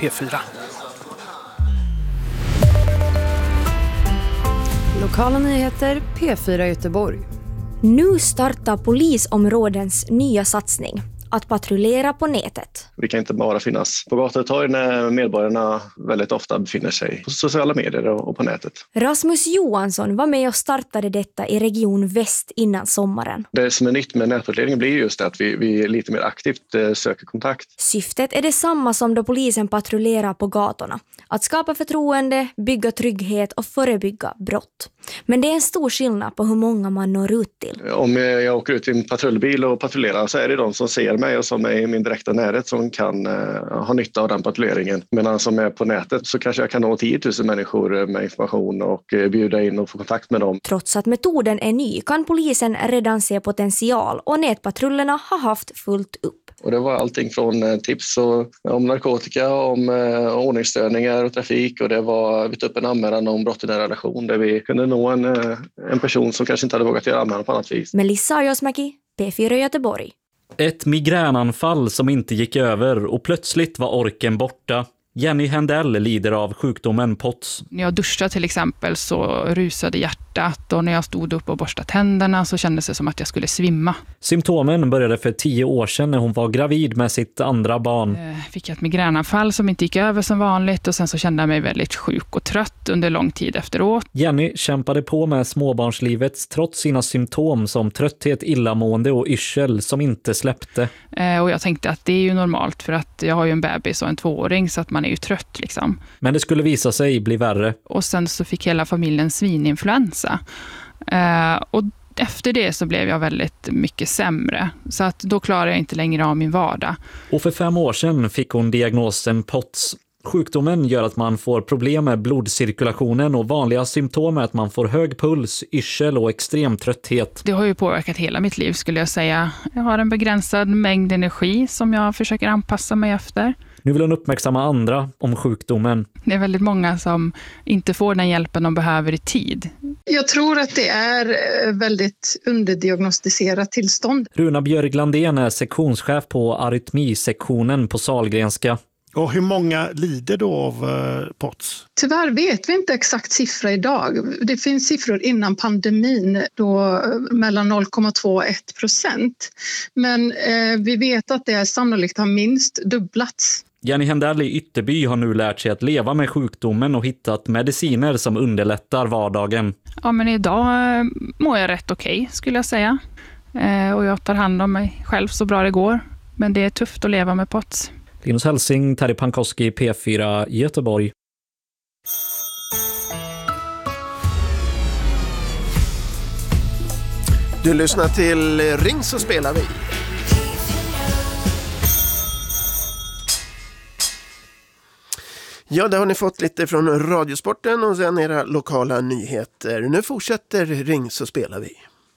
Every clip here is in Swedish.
P4. Lokala nyheter P4 Göteborg. Nu startar polisområdens nya satsning. Att patrullera på nätet. Vi kan inte bara finnas på gator och torg när medborgarna väldigt ofta befinner sig på sociala medier och på nätet. Rasmus Johansson var med och startade detta i Region Väst innan sommaren. Det som är nytt med nätpatrulleringen blir just att vi lite mer aktivt söker kontakt. Syftet är detsamma som då polisen patrullerar på gatorna. Att skapa förtroende, bygga trygghet och förebygga brott. Men det är en stor skillnad på hur många man når ut till. Om jag åker ut i en patrullbil och patrullerar så är det de som ser mig och som är i min direkta närhet som kan ha nytta av den patrulleringen. Medan som är på nätet så kanske jag kan nå 10 000 människor med information och bjuda in och få kontakt med dem. Trots att metoden är ny kan polisen redan se potential och nätpatrullerna har haft fullt upp. Och det var allting från tips om narkotika, om ordningsstörningar och trafik, och det var vi tog upp en anmälan om brott i nära relation där vi kunde nå en person som kanske inte hade vågat göra anmälan på annat vis. Melissa Ajosmäki, P4 Göteborg. Ett migränanfall som inte gick över och plötsligt var orken borta. Jenny Hendell lider av sjukdomen POTS. När jag duschade till exempel så rusade hjärtat, och när jag stod upp och borstade tänderna så kändes det som att jag skulle svimma. Symptomen började för 10 år sedan när hon var gravid med sitt andra barn. Fick jag ett migränanfall som inte gick över som vanligt, och sen så kände jag mig väldigt sjuk och trött under lång tid efteråt. Jenny kämpade på med småbarnslivet trots sina symptom som trötthet, illamående och yrsel som inte släppte. Och jag tänkte att det är ju normalt, för att jag har ju en bebis och en 2-åring, så att man är ju trött liksom. Men det skulle visa sig bli värre. Och sen så fick hela familjen svininfluensa. Och efter det så blev jag väldigt mycket sämre. Så att då klarar jag inte längre av min vardag. Och för 5 år sedan fick hon diagnosen POTS. Sjukdomen gör att man får problem med blodcirkulationen, och vanliga symptom är att man får hög puls, yrsel och extrem trötthet. Det har ju påverkat hela mitt liv skulle jag säga. Jag har en begränsad mängd energi som jag försöker anpassa mig efter. Nu vill hon uppmärksamma andra om sjukdomen. Det är väldigt många som inte får den hjälpen de behöver i tid. Jag tror att det är väldigt underdiagnostiserat tillstånd. Runa Björglandén är sektionschef på arytmisektionen på Sahlgrenska. Och hur många lider då av POTS? Tyvärr vet vi inte exakt siffra idag. Det finns siffror innan pandemin då mellan 0,2 och 1%. Men vi vet att det sannolikt har minst dubblats. Jenny Hendell i Ytterby har nu lärt sig att leva med sjukdomen och hittat mediciner som underlättar vardagen. Ja, men idag mår jag rätt okej, skulle jag säga. Och jag tar hand om mig själv så bra det går. Men det är tufft att leva med POTS. Linus Helsing, Terry Pankoski, P4 Göteborg. Du lyssnar till Ring så spelar vi. Ja, det har ni fått lite från Radiosporten och sen era lokala nyheter. Nu fortsätter Ring så spelar vi.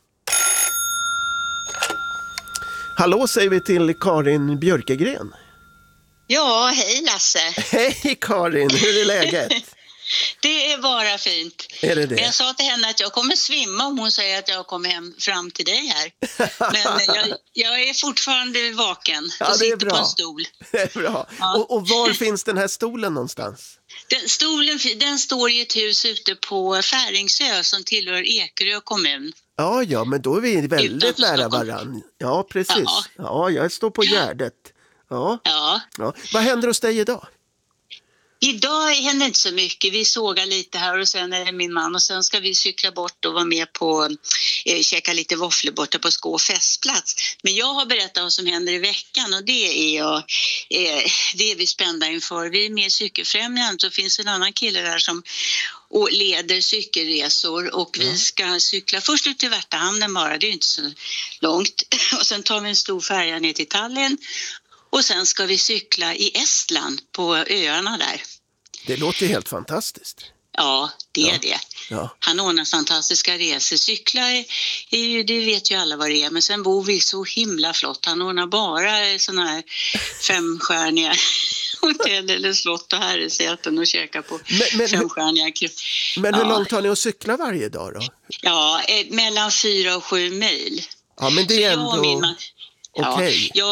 Hallå säger vi till Karin Björkegren. Ja, hej Lasse. Hej Karin, hur är läget? Det är bara fint. Är det det? Men jag sa till henne att jag kommer svimma om hon säger att jag kommer hem fram till dig här. Men jag är fortfarande vaken och sitter på en stol. Det är bra. Ja. Och var finns den här stolen någonstans? Den står i ett hus ute på Färingsö som tillhör Ekerö kommun. Ja, men då är vi väldigt nära varann. Ja, precis. Ja, jag står på Gärdet. Ja. Vad händer hos dig idag? Idag händer inte så mycket. Vi sågar lite här och sen är det min man och sen ska vi cykla bort och vara med på käka lite våfflor borta på Skå festplats. Men jag har berättat vad som händer i veckan och det är vi spända inför. Vi är med i Cykelfrämjandet och finns en annan kille där som leder cykelresor och vi ska cykla först ut till Värtahamnen bara, det är inte så långt. Och sen tar vi en stor färja ner till Tallinn. Och sen ska vi cykla i Estland på öarna där. Det låter helt fantastiskt. Ja, det är det. Ja. Han ordnar fantastiska resor. Cykla det vet ju alla vad det är. Men sen bor vi så himla flott. Han ordnar bara såna här 5-stjärniga hotell eller slott och herresäten och käka på 5-stjärniga. Men hur långt tar ni att cykla varje dag då? Ja, mellan 4 och 7 mil. Ja, men det är ändå okej. Ja,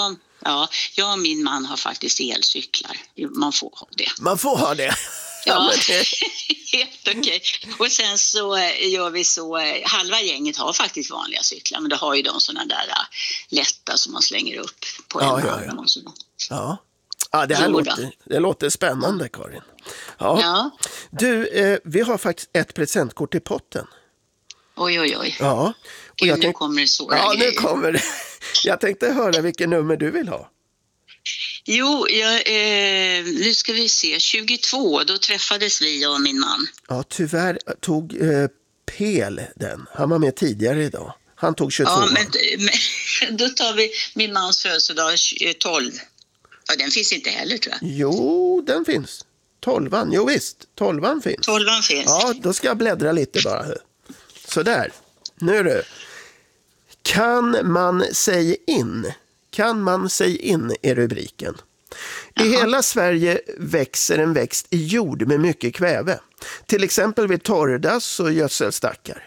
Ja, jag och min man har faktiskt elcyklar. Man får ha det. Man får ha det. Ja, helt okej. Och sen så gör vi så, halva gänget har faktiskt vanliga cyklar, men det har ju de sådana där lätta som man slänger upp på en arm och så. Ja, det här låter spännande, Karin. Ja. Du, vi har faktiskt ett presentkort i potten. Oj. Ja. Och nu kommer det så. Ja, nu kommer det. Jag tänkte höra vilken nummer du vill ha. Jo, nu ska vi se. 22, då träffades vi, jag och min man. Ja, tyvärr tog Pel den. Han var med tidigare idag. Han tog 22. Ja, men då tar vi min mans födelsedag 12. Ja, den finns inte heller, tror jag. Jo, den finns. 12an, jo visst. 12an finns. 12an finns. Ja, då ska jag bläddra lite bara. Sådär. Nu är det. Kan man säga in? Kan man säga in är rubriken. I hela Sverige växer en växt i jord med mycket kväve. Till exempel vid torrdass och gödselstackar.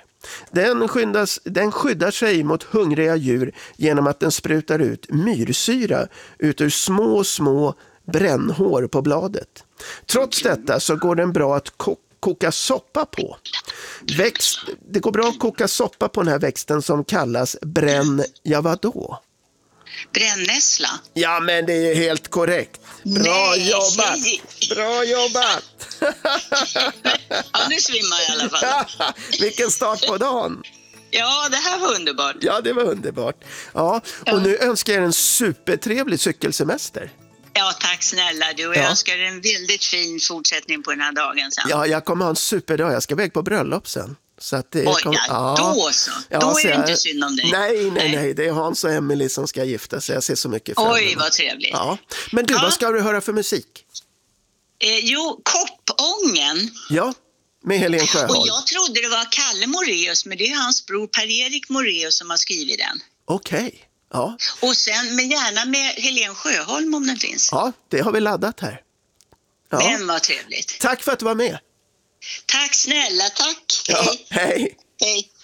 Den skyddar sig mot hungriga djur genom att den sprutar ut myrsyra ut ur små brännhår på bladet. Trots detta så går den bra att koka soppa på. Det går bra att koka soppa på den här växten som kallas vadå? Brännässla. Ja, men det är helt korrekt. Bra jobbat! Bra jobbat! Ja, nu svimmar jag i alla fall. Vilken start på dagen! Ja, det här var underbart. Ja, det var underbart. Ja, och nu önskar jag en supertrevlig cykelsemester. Ja, tack snälla du. Jag önskar en väldigt fin fortsättning på den här dagen sen. Ja, jag kommer ha en superdag. Jag ska väg på bröllop sen. Så att det då så. Då är det inte synd om dig. Nej. Det är Hans och Emily som ska gifta sig. Jag ser så mycket fram emot. Oj, vad trevligt. Ja. Men du, vad ska du höra för musik? Jo, Koppången. Ja, med Helen Sjöholm. Och jag trodde det var Kalle Moraeus, men det är hans bror Per-Erik Moraeus som har skrivit den. Okej. Ja. Och sen, men gärna med Helen Sjöholm om den finns. Ja, det har vi laddat här. Ja. Men vad trevligt. Tack för att du var med. Tack snälla, tack. Ja, hej. Hej.